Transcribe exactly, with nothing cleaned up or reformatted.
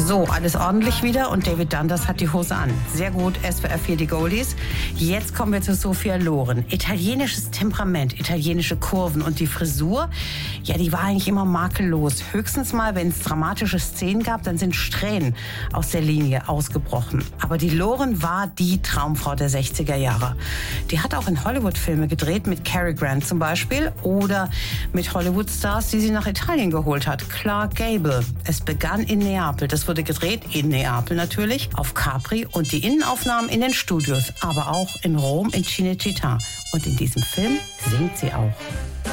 So, alles ordentlich wieder und David Dundas hat die Hose an. Sehr gut, S W R vier die Goldies. Jetzt kommen wir zu Sophia Loren. Italienisches Temperament, italienische Kurven und die Frisur, ja, die war eigentlich immer makellos. Höchstens mal, wenn es dramatische Szenen gab, dann sind Strähnen aus der Linie ausgebrochen. Aber die Loren war die Traumfrau der sechziger Jahre. Die hat auch in Hollywood-Filme gedreht, mit Cary Grant zum Beispiel oder mit Hollywood-Stars, die sie nach Italien geholt hat. Clark Gable. Es begann in Neapel. Das wurde gedreht in Neapel natürlich, auf Capri und die Innenaufnahmen in den Studios, aber auch in Rom, in Cinecittà. Und in diesem Film singt sie auch.